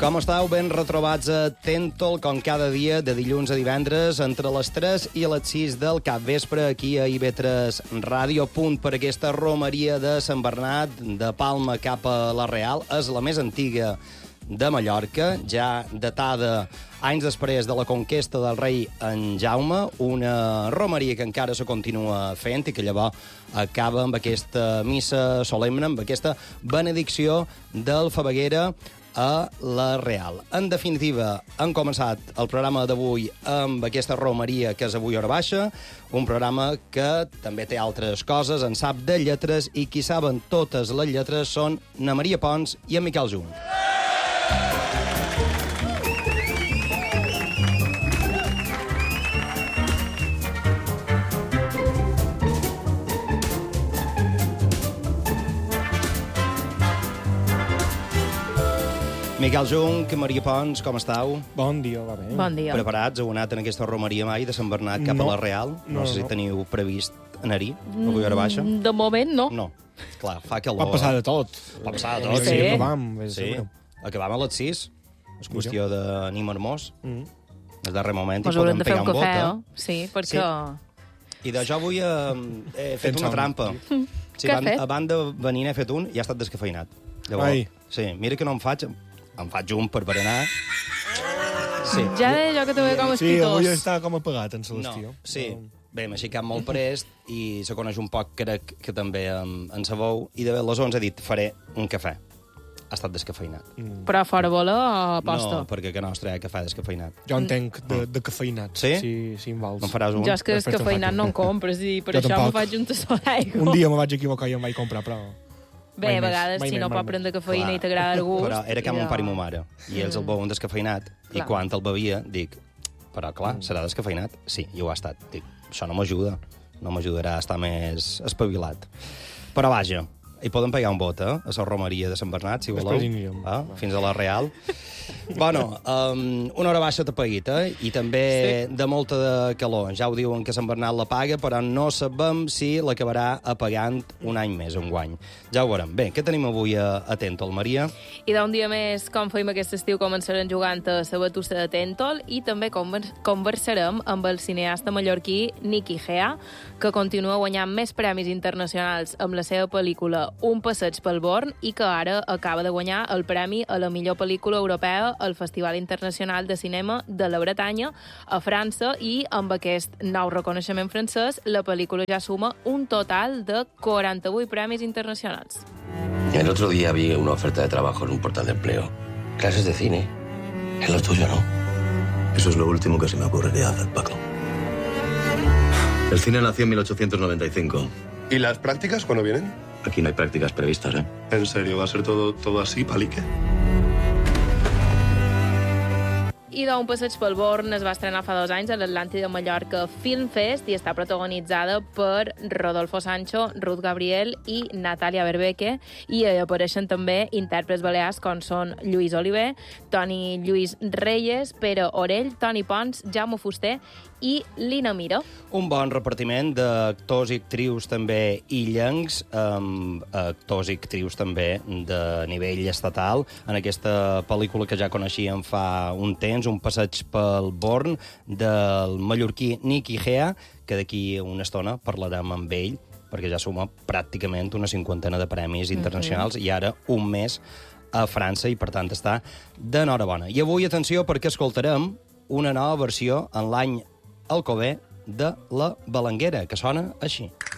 Com estàu? Ben retrobats a Tentol, com cada dia, de dilluns a divendres, entre les 3 i les 6 del capvespre, aquí a IB3 Ràdio. Punt per aquesta romeria de Sant Bernat, de Palma cap a la Real. És la més antiga de Mallorca, ja datada anys després de la conquesta del rei en Jaume, una romeria que encara se continua fent i que llavors acaba amb aquesta missa solemne, amb aquesta benedicció d'Alfabeguera a la Real. En definitiva, hem començat el programa d'avui amb aquesta romeria que és avui hora baixa, un programa que també té altres coses, en sap de lletres, i qui saben totes les lletres són na Maria Pons i en Miquel Juny. Miquel Juny, Maria Pons, com estàu? Bon dia, va bé. Bon dia. Preparats? Heu anat en aquesta romeria mai de Sant Bernat cap a la Real? No sé si teniu previst anar-hi, avui hora baixa. De moment, no. No, clar, fa calor. Pot passar de tot. Pot passar de tot, Sí. sí. Sí. Acabam a les 6. És qüestió d'anir hermós. Mm. El darrer moment Us hi haurem podem de fer pegar un un cafè, bot, Sí, perquè... I d'això avui he fet una trampa. Sí, Què has fet? abans de venir n'he fet un i ha estat descafeinat. Llavors, Ai. sí, mira que no em faig un per berenar. Sí. Ja deia jo que te veia com Sí, avui espitós. està com apagat, en No, Celestió. sí. Bé, m'he aixecat molt prest i se coneix un poc, crec, que també en sabou, i de les 11 he dit, faré un cafè. Ha estat descafeinat. Però fora bola o aposta? No, perquè que nostre hi ha cafè descafeinat. Jo entenc de cafeïnat. Sí? Si em vols. Me'n faràs un? Jo és que Després te'n descafeinat faig no un. en compres i per Jo això tampoc. me faig un tassó d'aigua. Un dia me vaig equivocar i em vaig comprar, però... Bé, mai a més, vegades, mai si més, no mai pot més. prendre cafeïna Clar. i t'agrada el gust... Però era que mon allò. pare i ma mare, i ells el beuen descafeinat, i Clar. quan el bevia, dic, però clar, serà descafeinat? Sí, i ho ha estat. Dic, això no m'ajuda, no m'ajudarà a estar més espavilat. Però vaja, hi podem pegar un vot, a la romeria de Sant Bernat, si voleu. Després hi anirem. Fins a la Real. Bueno, una hora baixa tapaïta i també de molta de calor. Ja ho diuen que Sant Bernat la paga, però no sabem si l'acabarà apagant un any més, un guany. Ja ho veurem. Bé, què tenim avui a Tentol, Maria? I d'un dia més, com feim aquest estiu, començarem jugant a la Batussa de Tentol i també conversarem amb el cineasta mallorquí Nicky Gea, que continua guanyant més premis internacionals amb la seva pel·lícula Un passeig pel Born i que ara acaba de guanyar el premi a la millor pel·lícula europea al Festival Internacional de Cinema de la Bretanya a França, i amb aquest nou reconeixement francès la pel·lícula ja suma un total de 48 premis internacionals. El otro día vi una oferta de trabajo en un portal de empleo. Clases de cine. Es lo tuyo, ¿no? Eso es lo último que se me ocurriría hacer, Paco. El cine nació en 1895. ¿Y las prácticas cuándo vienen? Aquí no hay prácticas previstas, ¿eh? ¿En serio? ¿Va a ser todo así, palique? I d'Un passeig pel Born es va estrenar fa 2 anys a l'Atlàntida de Mallorca Film Fest i està protagonitzada per Rodolfo Sancho, Ruth Gabriel i Natàlia Berbeque, i hi apareixen també intèrprets balears com són Lluís Oliver, Toni Lluís Reyes, Pere Orell, Toni Pons, Jaume Fuster i Lina Mira. Un bon repartiment d'actors i actrius també illencs, actors i actrius també de nivell estatal, en aquesta pel·lícula que ja coneixíem fa un temps, Un passeig pel Born, del mallorquí Nicky Gea, que d'aquí una estona parlarem amb ell, perquè ja suma pràcticament una 50 de premis internacionals i ara un mes a França, i per tant està d'enhorabona. I avui, atenció, perquè escoltarem una nova versió en l'any Alcover de La Balanguera, que sona així.